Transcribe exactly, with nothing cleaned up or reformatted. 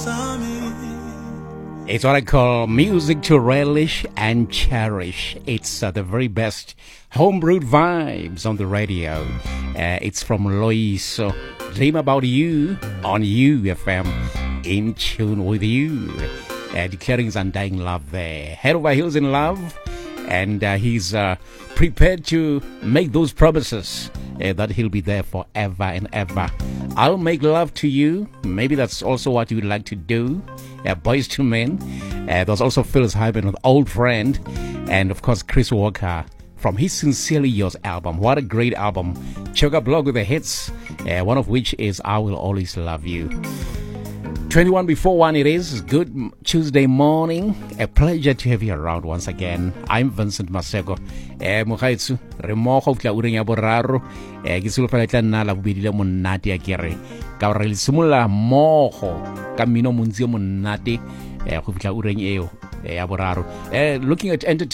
It's what I call music to relish and cherish. It's uh, the very best homebrewed vibes on the radio. Uh, it's from Loiso. Dream About You on U F M. In tune with you. Uh, declaring his undying love there. Head over heels in love. And uh, he's uh, prepared to make those promises uh, that he'll be there forever and ever. I'll make love to you. Maybe that's also what you'd like to do. Uh, Boys to Men. Uh, there's also Phyllis Hyben, an old friend. And of course, Chris Walker from his Sincerely Yours album. What a great album. Check out blog with the hits. Uh, one of which is I Will Always Love You. twenty-one before one it is. Good Tuesday morning. A pleasure to have you around once again. I'm Vincent Masego. Eh mogaetsu re mo go tla ureng ya boraro. Eh ke se lo fela tla nna la bobedi le monate ya kere. Ka re le simolola mogo ka mino montsi monate eh go fitla ureng eo ya boraro. Eh looking at entertainment